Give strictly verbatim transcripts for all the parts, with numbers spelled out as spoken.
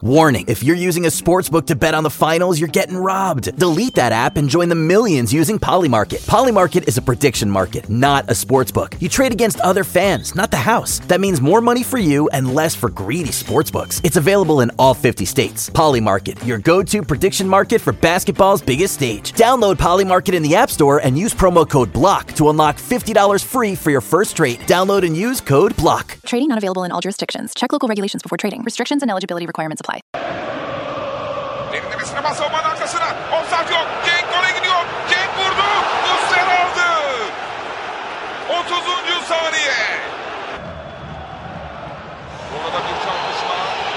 Warning, if you're using a sportsbook to bet on the finals, you're getting robbed. Delete that app and join the millions using Polymarket. Polymarket is a prediction market, not a sportsbook. You trade against other fans, not the house. That means more money for you and less for greedy sportsbooks. It's available in all fifty states. Polymarket, your go-to prediction market for basketball's biggest stage. Download Polymarket in the App Store and use promo code BLOCK to unlock fifty dollars free for your first trade. Download and use code BLOCK. Trading not available in all jurisdictions. Check local regulations before trading. Restrictions and eligibility requirements apply. Derinlemesine bas savunmanın arkasına. Offside yok. Cenk gole gidiyor. Cenk vurdu. Muslera aldı. otuzuncu saniye. Orada bir çarpışma.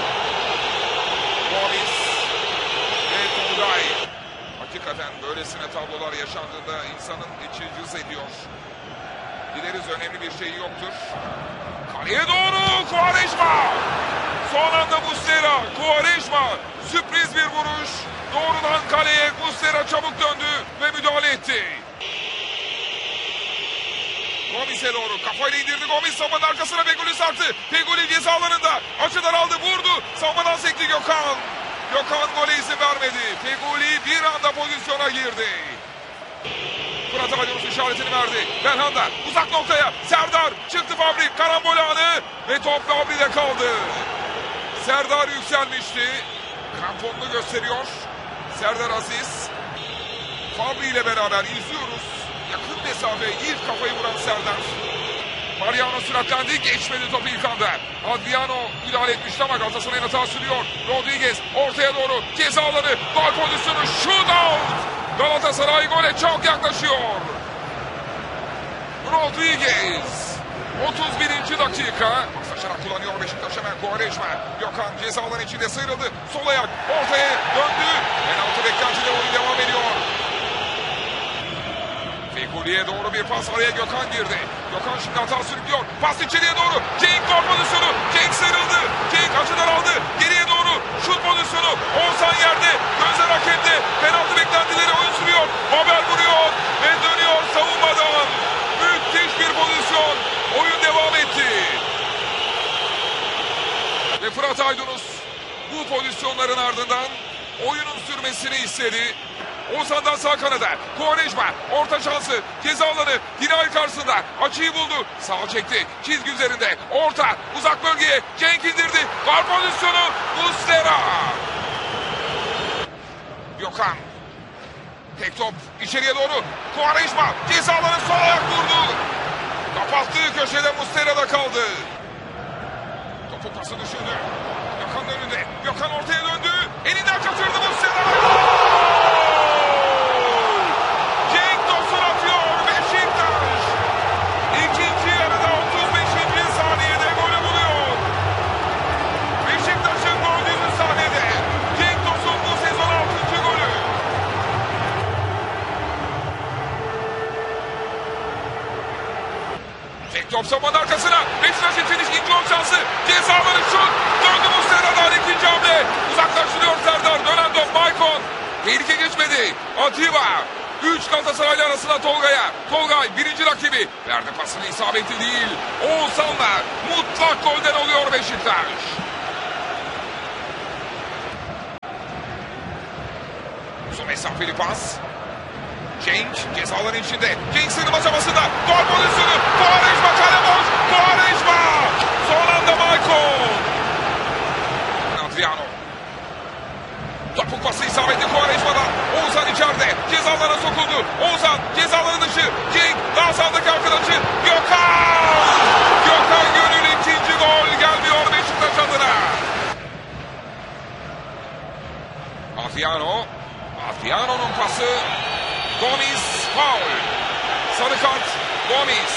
Gomis ve Tolgay. Hakikaten böylesine tablolar yaşandığında insanın içi cız ediyor. Gideriz önemli bir şey yoktur. Kaleye doğru Quaresma. Son anda Muslera, Quaresma, sürpriz bir vuruş. Doğrudan kaleye Muslera çabuk döndü ve müdahale etti. Gomis'e doğru kafayla indirdi. Gomis savunmanın arkasına Feguli sarktı. Feguli ceza alanında açıdan aldı, vurdu. Savunmadan sekti Gökhan. Gökhan gole izin vermedi. Feguli bir anda pozisyona girdi. Fırat Aydınus işaretini verdi. Belhanda uzak noktaya. Serdar çıktı Fabri. Karambol anı ve top Fabri'de kaldı. Serdar yükselmişti. Kramponunu gösteriyor. Serdar Aziz. Fabri ile beraber izliyoruz. Yakın mesafe ilk kafayı vuran Serdar. Mariano süratlendi. Geçmedi topu ilk anda. Adriano müdahale etmişti ama Galatasaray'ın hata sürüyor. Rodriguez ortaya doğru. Ceza alanı. Gol pozisyonu. Shootout. Galatasaray gole çok yaklaşıyor. Rodriguez. otuz birinci dakika. Paslaşarak kullanıyor Beşiktaş hemen. Quaresma. Gökhan ceza alanı içinde sıyrıldı. Sol ayak ortaya döndü. Penaltı beklentiyle oyun devam ediyor. Fegüli'ye doğru bir pas, araya Gökhan girdi. Gökhan şimdi hata sürüklüyor. Pas içeriye doğru. Cenk gol pozisyonu. Cenk sıyrıldı. Cenk açıdan aldı. Geriye doğru şut pozisyonu. Oğuzhan yerde. Gözler hakemde. Penaltı beklentileri oyun sürüyor. Babel vuruyor ve dönüyor savunmadan. Müthiş bir pozisyon. Oyun devam etti. Ve Fırat Aydınus bu pozisyonların ardından oyunun sürmesini istedi. Oğuzhan'dan sağ kanada. Quaresma orta şansı. Ceza alanı. Dinay karşısında. Açıyı buldu. Sağ çekti. Çizgi üzerinde. Orta. Uzak bölgeye. Cenk indirdi. Gol pozisyonu. Muslera. Gökhan. Tek top. içeriye doğru. Quaresma. Ceza alanı sol ayak vurdu. Kapattığı köşede Muslera'da kaldı. Topu pası düşündü. Gökhan'ın önünde. Gökhan ortaya döndü. Elinden kaçırdı Muslera. Top savunmanın arkasına. Beşiktaş için ikinci gol şansı. Cezaları şut. Döndü Muslera'dan ikinci hamle. Uzaklaştırıyor Serdar. Dönen top Maicon. Tehlike geçmedi. Atiba. Üç Galatasaraylı arasında Tolga'ya. Tolgay birinci rakibi. Verdi pasını, isabetli değil. Oğuzhan'la mutlak golden oluyor Beşiktaş. Uzun mesafeli pas. Cenk cezaların içinde. Cenk sığınma çabasında. Gol pozisyonu. Quaresma kale boş. Quaresma. Son anda Maicon. Adriano. Topuk pası isabetli Quaresma'dan. Oğuzhan içeride. Cezalara sokuldu. Oğuzhan cezaların dışı. Cenk daha sağdaki arkadaşı. Gökhan. Gökhan Gönül ikinci gol gelmiyor Beşiktaş adına. Adriano. Adriano'nun pası. Gomis faul. Sarı kart Gomis.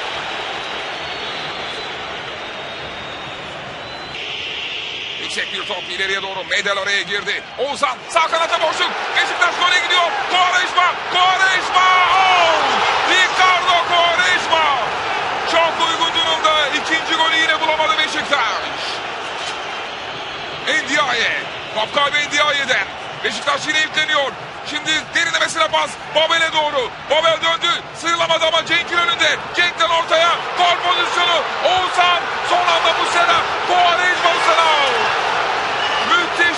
Yüksek bir top ileriye doğru. Medel araya girdi. Oğuzhan sağ kanata boşluk. Beşiktaş gole gidiyor. Quaresma. Quaresma. Oh! Ricardo Quaresma. Çok uygun durumda. İkinci golü yine bulamadı Beşiktaş. Ndiaye. Top kaybı Ndiaye'den. Beşiktaş yine yükleniyor. Şimdi derinlemesine pas. Babel'e doğru. Babel döndü. Sıyrılamadı ama Cenk'in önünde. Cenk'ten ortaya. Gol pozisyonu. Oğuzhan. Son anda Muslera. Quaresma Muslera. Müthiş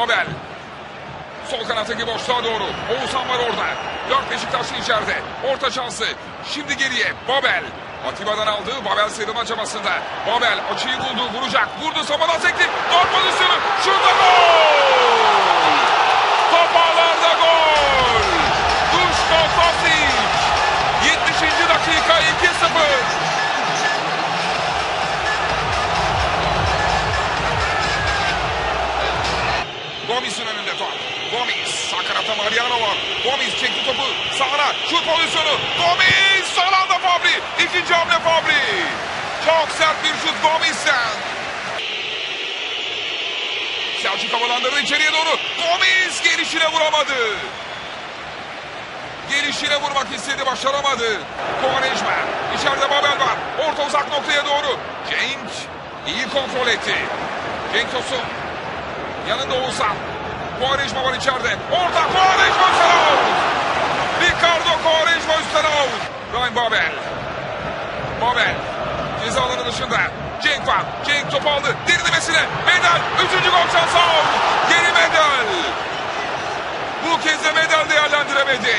Babel. Sol kanattaki boşluğa doğru. Oğuzhan var orada. Dört Beşiktaşlı içeride. Orta şansı. Şimdi geriye. Babel. Atiba'dan aldı. Babel sıyrılma çabasında. Babel açıyı buldu. Vuracak. Vurdu. Samadan sekti. Gol pozisyonu. Şurada gol. Top ağlarda gol. Duško Tosić. yetmişinci dakika iki sıfır. Gomis'in önünde top. Gomis. Sağ kanatta Mariano var. Gomis çekti topu. Sağına. Şut pozisyonu. Gomis. Son anda Fabri. İkinci hamle Fabri. Çok sert bir şut Gomis'ten. Selçuk havalandırdı içeriye doğru. Gomis gelişine vuramadı. Gelişine vurmak istedi. Başaramadı. Quaresma. İçeride Babel var. Orta uzak noktaya doğru. Cenk iyi kontrol etti. Cenk Tosun. Yanında Oğuzhan. Quaresma var içeride. Orta Quaresma üstten out. Ricardo Quaresma üstten out. Ryan Babel. Babel. Ceza alanı dışında. Cenk var. Cenk topu aldı. Derinlemesine. Medel. Üçüncü gol şansı out. Geri Medel. Bu kez de Medel değerlendiremedi.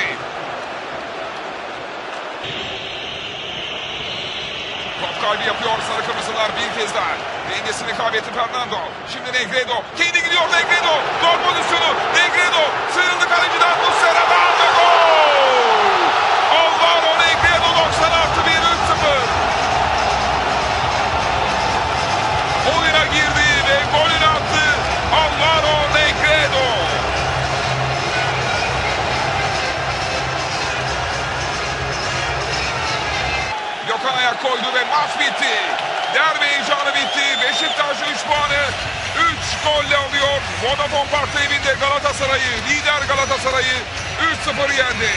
Top kalbi yapıyor sarı kırmızılar bir kez daha. Dengesini kaybetti Fernando. Şimdi Negredo. Kendi gidiyor Negredo. Gol pozisyonu. Negredo. Sıyrıldı kaleciden. Muslera ve gol. Alvaro Negredo doksan artı bir üç sıfır. Oyuna girdi ve golünü attı. Alvaro Negredo. Gökhan ayak koydu ve maç bitti. Derbi heyecanı bitti. Beşiktaş üç puanı üç golle alıyor. Vodafone Park'ta evinde Galatasaray'ı, lider Galatasaray'ı üç sıfır yendi.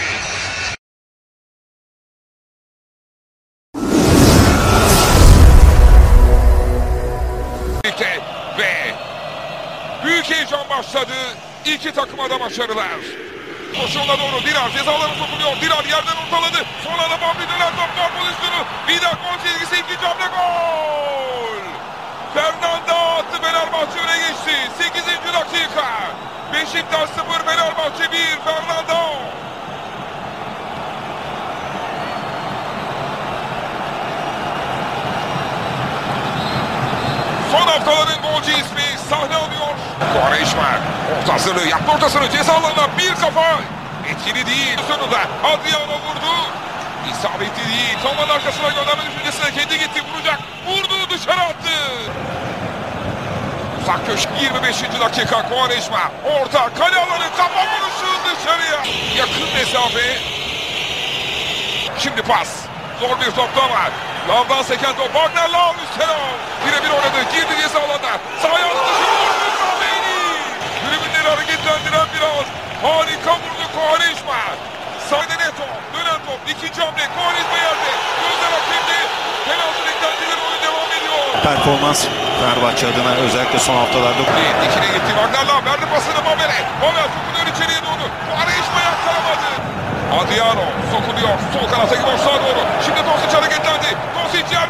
Ve büyük heyecan başladı. İki takıma da başarılar. Koşuğuna doğru Dirar cezalarına sokuluyor. Dirar yerden ortaladı. Sonra da Bambi döner top gol pozisyonu. Bir daha gol çizgisi ikinci hamle gol. Fernando attı, Fenerbahçe öne geçti. sekizinci dakika. Beşiktaş sıfır Fenerbahçe bir. Fernando. Son haftaların golcü ismi sahne alıyor. Quaresma orta hazırlığı yaptı, ortasını ceza alanına bir kafa. Etkili değil. Sonunda Adriano vurdu. İsabetli değil. Tomanın arkasına gönderme düşüncesine kendi gitti, vuracak. Vurdu, dışarı attı. Uzak köşe yirmi beşinci dakika Quaresma. Orta kale alanı, kafa vuruşu dışarıya. Yakın mesafe. Şimdi pas. Zor bir topta var. Lavdan seken top. Wagner Lav üstten al. Birebir oynadı. Girdi ceza alanına. Sağ ayağını dışarı vurdu. Rahmeyli. Tribünleri hareketlendiren biraz. Harika vurdu Quaresma. Sağda Neto. Dönen top. İkinci hamle. Quaresma yerde. Gözler hakimdi. Penaltı beklentileri oyun devam ediyor. Performans Fenerbahçe adına özellikle son haftalarda. Dikine gitti. Wagner Lav verdi pasını Babel'e. Babel sokuluyor içeriye doğru. Quaresma yakalamadı. Adriano sokuluyor. Sol kanattaki boşluğa doğru. Şimdi Tosić hareketlendi. Tosić yer.